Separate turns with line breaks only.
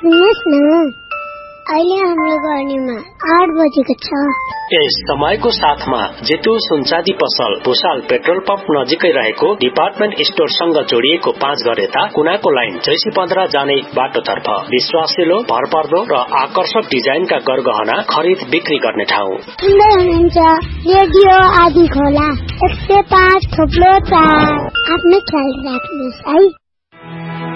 सुन्नुहोस् न, अहिले हाम्रो गर्नेमा 8 बजेको छ।
यस समयको साथमा जितु सुनचाँदी पसल भुसाल पेट्रोल पम्प नजिकै रहेको डिपार्टमेन्ट स्टोरसँग जोडिएको 5 घर यता कुनाको लाइन जैसी 15 जाने बाटोतर्फ विश्वासिलो, भरपर्दो र आकर्षक डिजाइनका गरगहना खरिद बिक्री गर्ने ठाउँ।
सुन्दै हुनुहुन्छ रेडियो आदि खोला 105.4। आफ्नो ख्याल राख्नुहोस् है।